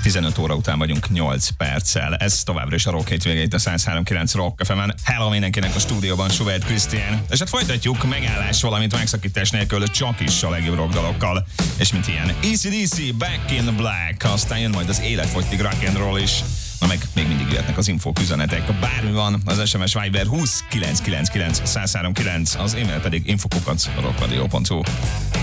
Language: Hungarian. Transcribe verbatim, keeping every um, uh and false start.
tizenöt óra után vagyunk nyolc perccel. Ez továbbra is a Rock hét végeit a száz három kilenc Rock ef emen. Hello mindenkinek a stúdióban, Schubert Krisztián. És hát folytatjuk megállás, valamint megszakítás nélkül csak is a legjobb rock dalokkal. És mint ilyen á cé dé cé, Back in Black, aztán jön majd az életfogytig rock and roll is. Na meg még mindig jöhetnek az infók, üzenetek. Bármi van, az es em es Viber húsz kilenc kilenc kilenc száz három kilenc, az e-mail pedig infokukac rockradio pont hu.